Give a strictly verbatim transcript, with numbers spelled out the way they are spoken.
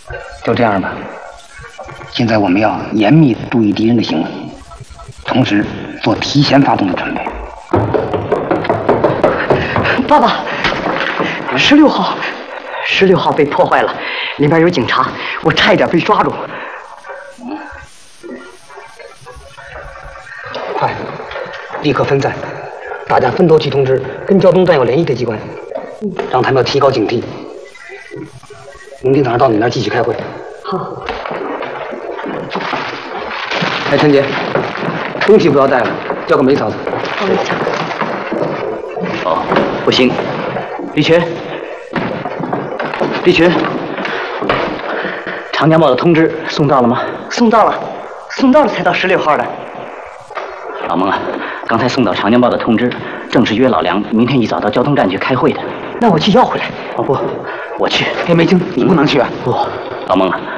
就这样吧。现在我们要严密注意敌人的行为，同时做提前发动的准备。 爸爸，十六号，十六号被破坏了，里面有警察，我差一点被抓住。 快，立刻分散，大家分头去通知跟交通站有联系的机关，让他们要提高警惕。明天早上到你那儿继续开会。 好。 哎，陈杰，东西不要带了，叫个梅嫂子。 我来抢。 哦，不行，李群，李群，长江报的通知送到了吗？ 送到了，送到了才到十六号的。 老孟啊，刚才送到长江报的通知，正是约老梁明天一早到交通站去开会的。 那我去要回来。 哦不，我去。 哎，梅青，你不能去啊。 不，老孟啊，